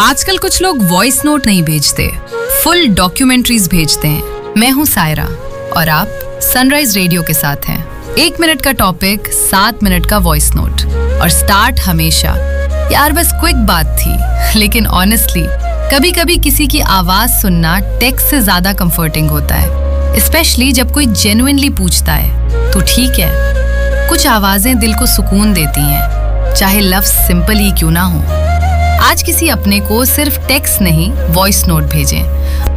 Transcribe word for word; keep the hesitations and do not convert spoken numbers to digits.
आजकल कुछ लोग वॉइस नोट नहीं भेजते, फुल डॉक्यूमेंट्रीज भेजते हैं। मैं हूँ सायरा और आप सनराइज रेडियो के साथ हैं। एक मिनट का टॉपिक, सात मिनट का वॉइस नोट और स्टार्ट हमेशा यार बस क्विक बात थी, लेकिन ऑनेस्टली कभी कभी किसी की आवाज सुनना टेक्स्ट से ज्यादा कंफर्टिंग होता है, स्पेशली जब कोई जेन्युइनली पूछता है तो ठीक है। कुछ आवाजें दिल को सुकून देती हैं, चाहे लफ्ज सिंपल ही क्यों ना हो। आज किसी अपने को सिर्फ टेक्स्ट नहीं, वॉइस नोट भेजें।